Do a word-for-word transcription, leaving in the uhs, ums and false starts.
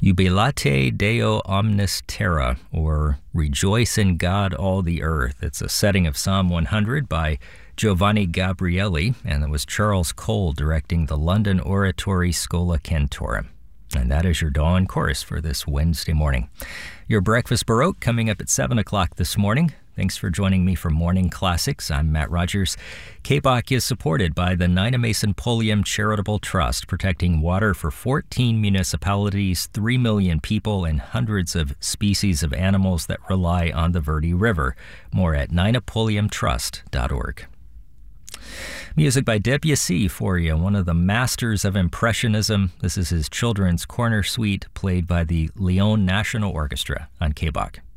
Jubilate Deo Omnis Terra, or Rejoice in God All the Earth. It's a setting of Psalm one hundred by Giovanni Gabrieli, and it was Charles Cole directing the London Oratory Schola Cantorum. And that is your dawn chorus for this Wednesday morning. Your Breakfast Baroque coming up at seven o'clock this morning. Thanks for joining me for Morning Classics. I'm Matt Rogers. K B O C is supported by the Nina Mason Pulliam Charitable Trust, protecting water for fourteen municipalities, three million people, and hundreds of species of animals that rely on the Verde River. More at nina pulliam trust dot org. Music by Debussy for you, one of the masters of Impressionism. This is his children's corner suite, played by the Lyon National Orchestra on K B O C.